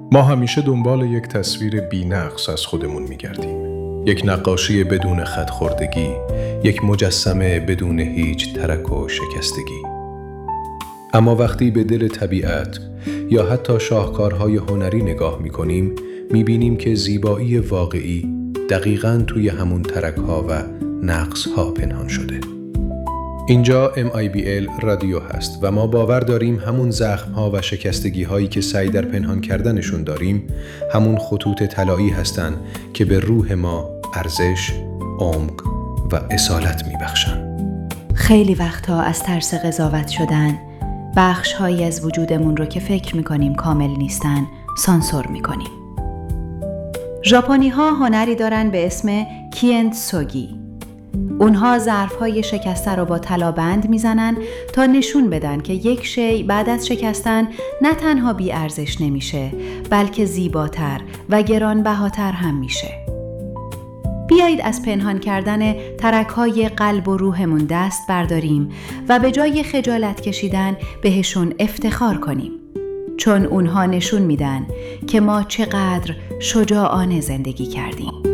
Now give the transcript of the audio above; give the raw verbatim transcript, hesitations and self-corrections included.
ما همیشه دنبال یک تصویر بی‌نقص از خودمون می‌گردیم. یک نقاشی بدون خط‌خوردگی، یک مجسمه بدون هیچ ترک و شکستگی. اما وقتی به دل طبیعت یا حتی شاهکارهای هنری نگاه می‌کنیم، می‌بینیم که زیبایی واقعی دقیقاً توی همون ترک‌ها و نقص‌ها پنهان شده. اینجا ام آی بی ال رادیو هست و ما باور داریم همون زخم‌ها و شکستگی‌هایی که سعی در پنهان کردنشون داریم، همون خطوط طلایی هستن که به روح ما ارزش، عمق و اصالت میبخشن. خیلی وقتها از ترس قضاوت شدن، بخش‌هایی از وجودمون رو که فکر می‌کنیم کامل نیستن، سانسور می‌کنیم. ژاپنی‌ها هنری دارن به اسم کینتسوگی. اونها ظرف‌های شکسته رو با طلا بند میزنن تا نشون بدن که یک شی بعد از شکستن نه تنها بی ارزش نمیشه، بلکه زیباتر و گرانبهاتر هم میشه. بیایید از پنهان کردن ترک‌های قلب و روحمون دست برداریم و به جای خجالت کشیدن بهشون افتخار کنیم، چون اونها نشون میدن که ما چقدر شجاعانه زندگی کردیم.